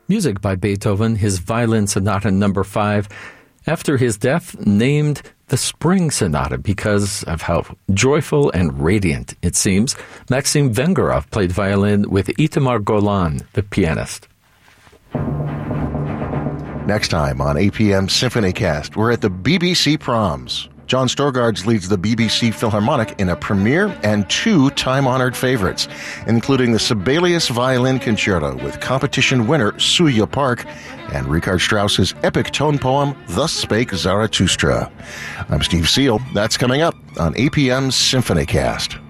Music by Beethoven, his Violin Sonata No. 5, after his death, named the Spring Sonata because of how joyful and radiant it seems. Maxim Vengerov played violin with Itamar Golan, the pianist. Next time on APM Symphony Cast, we're at the BBC Proms. John Storgards leads the BBC Philharmonic in a premiere and 2 time-honored favorites, including the Sibelius Violin Concerto with competition winner Suya Park and Richard Strauss's epic tone poem, Thus Spake Zarathustra. I'm Steve Seal. That's coming up on APM Symphony Cast.